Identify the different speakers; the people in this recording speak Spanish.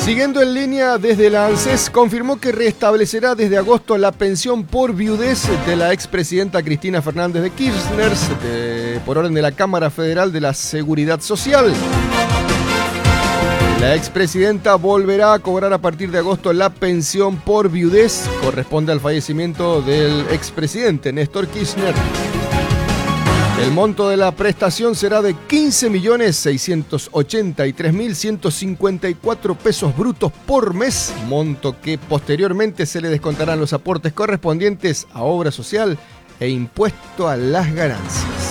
Speaker 1: Siguiendo en línea, desde la ANSES confirmó que restablecerá desde agosto la pensión por viudez de la expresidenta Cristina Fernández de Kirchner por orden de la Cámara Federal de la Seguridad Social. La expresidenta volverá a cobrar a partir de agosto la pensión por viudez, corresponde al fallecimiento del expresidente Néstor Kirchner. El monto de la prestación será de 15.683.154 pesos brutos por mes, monto que posteriormente se le descontarán los aportes correspondientes a obra social e impuesto a las ganancias.